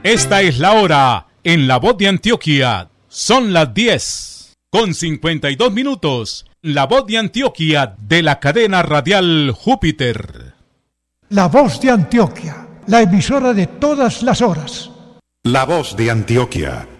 Esta es la hora en La Voz de Antioquia. Son las 10:52. La Voz de Antioquia de la cadena radial Júpiter. La Voz de Antioquia, la emisora de todas las horas. La Voz de Antioquia